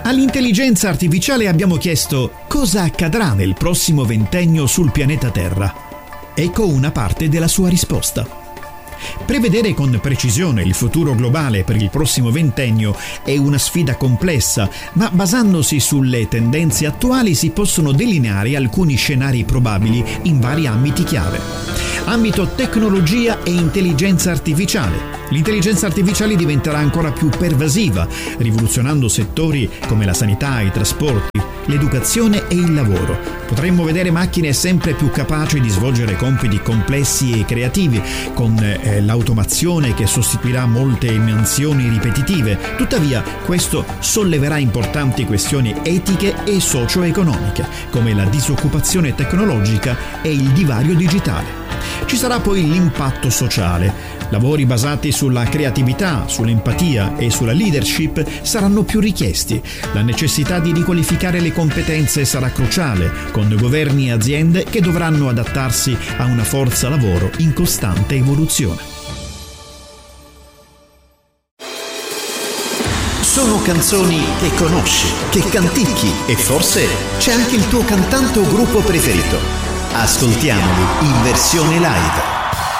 All'intelligenza artificiale abbiamo chiesto cosa accadrà nel prossimo ventennio sul pianeta Terra. Ecco una parte della sua risposta. Prevedere con precisione il futuro globale per il prossimo ventennio è una sfida complessa, ma basandosi sulle tendenze attuali si possono delineare alcuni scenari probabili in vari ambiti chiave. Ambito tecnologia e intelligenza artificiale. L'intelligenza artificiale diventerà ancora più pervasiva, rivoluzionando settori come la sanità, i trasporti, l'educazione e il lavoro. Potremmo vedere macchine sempre più capaci di svolgere compiti complessi e creativi, con l'automazione che sostituirà molte mansioni ripetitive. Tuttavia, questo solleverà importanti questioni etiche e socio-economiche, come la disoccupazione tecnologica e il divario digitale. Ci sarà poi l'impatto sociale. Lavori basati sulla creatività, sull'empatia e sulla leadership saranno più richiesti. La necessità di riqualificare le competenze sarà cruciale, con governi e aziende che dovranno adattarsi a una forza lavoro in costante evoluzione. Sono canzoni che conosci, che canticchi e forse c'è anche il tuo cantante o gruppo preferito. Ascoltiamoli in versione live.